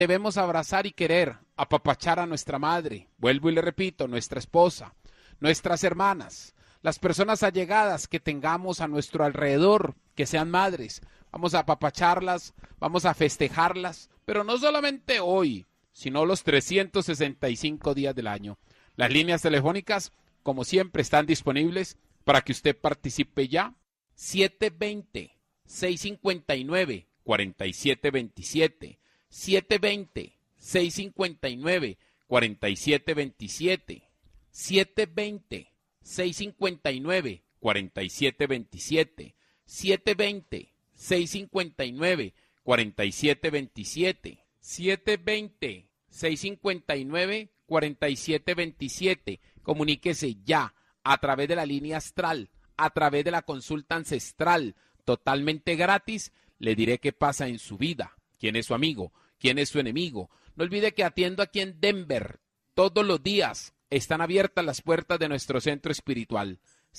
Debemos abrazar y querer, apapachar a nuestra madre, vuelvo y le repito, nuestra esposa, nuestras hermanas, las personas allegadas que tengamos a nuestro alrededor, que sean madres. Vamos a apapacharlas, vamos a festejarlas, pero no solamente hoy, sino los 365 días del año. Las líneas telefónicas, como siempre, están disponibles para que usted participe ya. 720-659-4727. 720-659-4727. 720-659-4727. 720-659-4727. 720-659-4727. Comuníquese ya a través de la línea astral, a través de la consulta ancestral, totalmente gratis. Le diré qué pasa en su vida, quién es su amigo, quién es su enemigo. No olvide que atiendo aquí en Denver todos los días. Están abiertas las puertas de nuestro centro espiritual.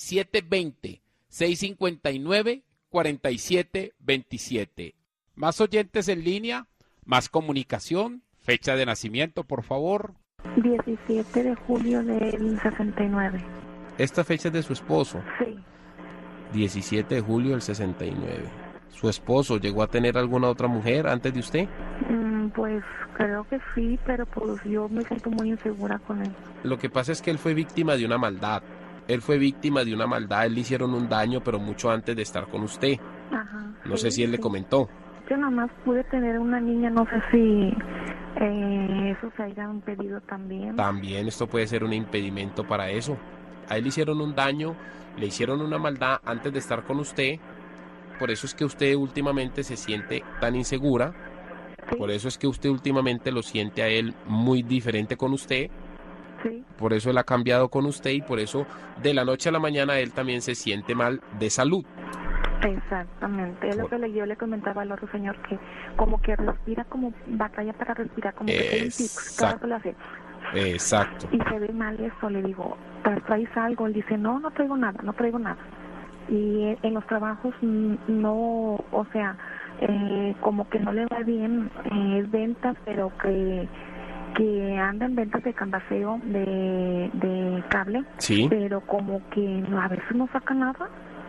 720-659-4727. Más oyentes en línea, más comunicación. Fecha de nacimiento, por favor. 17 de julio del 69. ¿Esta fecha es de su esposo? Sí. 17 de julio del 69. ¿Su esposo llegó a tener alguna otra mujer antes de usted? Pues creo que sí, pero pues yo me siento muy insegura con él. Lo que pasa es que él fue víctima de una maldad. Él le hicieron un daño, pero mucho antes de estar con usted. Ajá. No sé si él le comentó. Yo nomás pude tener una niña, no sé si eso se haya impedido también. También esto puede ser un impedimento para eso. A él le hicieron un daño, le hicieron una maldad antes de estar con usted. Por eso es que usted últimamente se siente tan insegura. Sí. Por eso es que usted últimamente lo siente a él muy diferente con usted. Sí. Por eso él ha cambiado con usted y por eso de la noche a la mañana él también se siente mal de salud. Exactamente, es lo que yo le comentaba al otro señor, que como que respira, como batalla para respirar, como que tiene un tics, cada que lo hace. Exacto. Y se ve mal eso, le digo, ¿traes algo? Él dice, no traigo nada. Y en los trabajos no, o sea, como que no le va bien, es ventas, pero que anda en ventas de canvaseo, de cable, sí, pero como que a veces no saca nada.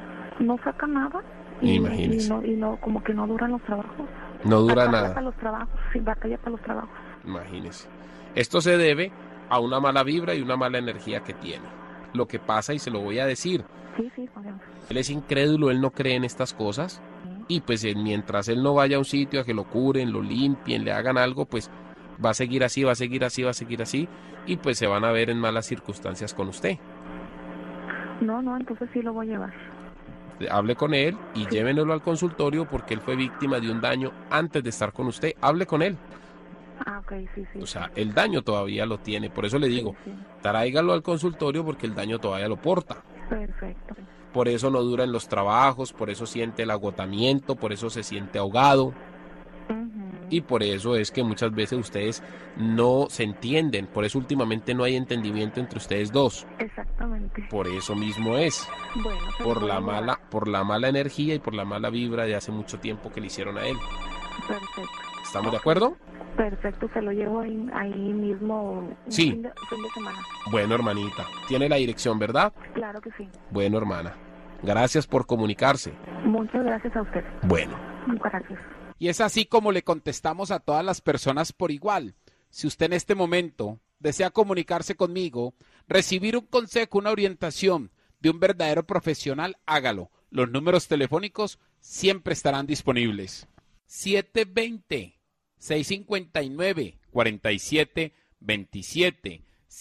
Imagínese. Y no, como que no duran los trabajos. No dura batalla nada. Para los trabajos, sí, batalla para los trabajos. Imagínese. Esto se debe a una mala vibra y una mala energía que tiene. Lo que pasa, y se lo voy a decir, Sí, Juan. él es incrédulo, él no cree en estas cosas. Y pues mientras él no vaya a un sitio a que lo curen, lo limpien, le hagan algo, pues va a seguir así. Y pues se van a ver en malas circunstancias con usted. No, entonces sí lo voy a llevar. Hable con él y llévenlo al consultorio porque él fue víctima de un daño antes de estar con usted. Hable con él. Ah, ok, sí. O sea, el daño todavía lo tiene. Por eso le digo, Sí. tráigalo al consultorio porque el daño todavía lo porta. Perfecto. Por eso no dura en los trabajos, por eso siente el agotamiento, por eso se siente ahogado. Y por eso es que muchas veces ustedes no se entienden. Por eso últimamente no hay entendimiento entre ustedes dos. Exactamente. Por eso mismo es. Bueno, Por la mala energía y por la mala vibra de hace mucho tiempo que le hicieron a él. Perfecto. ¿Estamos de acuerdo? Perfecto, se lo llevo ahí mismo. Sí. Fin de semana. Bueno, hermanita. Tiene la dirección, ¿verdad? Claro que sí. Bueno, hermana. Gracias por comunicarse. Muchas gracias a usted. Bueno. Gracias. Y es así como le contestamos a todas las personas por igual. Si usted en este momento desea comunicarse conmigo, recibir un consejo, una orientación de un verdadero profesional, hágalo. Los números telefónicos siempre estarán disponibles. 720-659-4727.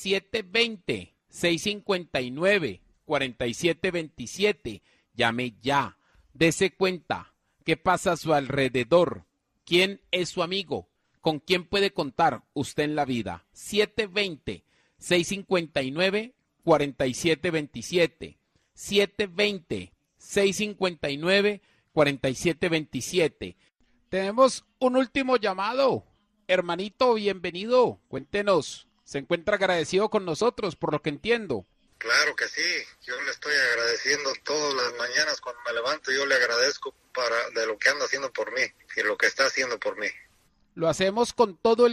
720-659-4727. Llame ya. Dese cuenta. ¿Qué pasa a su alrededor? ¿Quién es su amigo? ¿Con quién puede contar usted en la vida? 720-659-4727. 720-659-4727. Tenemos un último llamado. Hermanito, bienvenido. Cuéntenos. ¿Se encuentra agradecido con nosotros, por lo que entiendo? Claro que sí, yo le estoy agradeciendo todas las mañanas cuando me levanto, yo le agradezco de lo que anda haciendo por mí y lo que está haciendo por mí. Lo hacemos con todo el